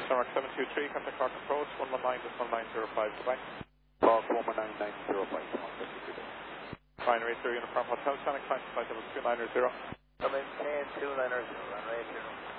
Summer 723, contact Cork Approach, 119-1905, goodbye. Cork 11905. Binary 0 Uniform Hotel, Sonic 5 5 2 9 0. Come in 10 2 9 0, runway 0.